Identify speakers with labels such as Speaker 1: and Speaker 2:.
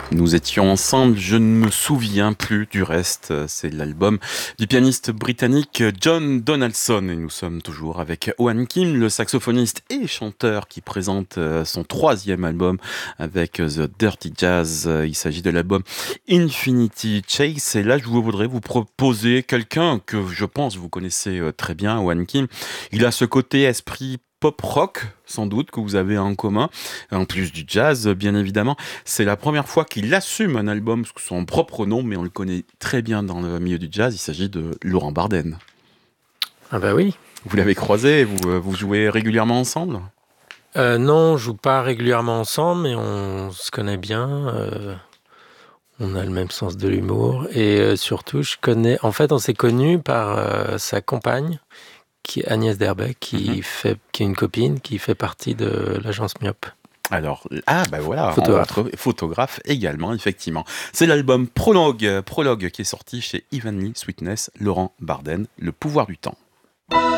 Speaker 1: Nous étions ensemble, je ne me souviens plus du reste. C'est l'album du pianiste britannique John Donaldson. Et nous sommes toujours avec Owen Kim, le saxophoniste et chanteur qui présente son troisième album avec The Dirty Jazz. Il s'agit de l'album Infinity Chase. Et là, je voudrais vous proposer quelqu'un que je pense vous connaissez très bien, Owen Kim. Il a ce côté esprit pop-rock, sans doute, que vous avez en commun, en plus du jazz, bien évidemment. C'est la première fois qu'il assume un album sous son propre nom, mais on le connaît très bien dans le milieu du jazz. Il s'agit de Laurent Barden.
Speaker 2: Ah bah oui.
Speaker 1: Vous l'avez croisé, vous jouez régulièrement ensemble ?
Speaker 2: Non, on joue pas régulièrement ensemble, mais on se connaît bien. On a le même sens de l'humour. Et surtout, En fait, on s'est connus par sa compagne, qui est Agnès Derbeck, qui est une copine, qui fait partie de l'agence Myope.
Speaker 1: Alors, bah voilà, photographe également, effectivement. C'est l'album Prologue qui est sorti chez Heavenly Sweetness, Laurent Barden, Le pouvoir du temps.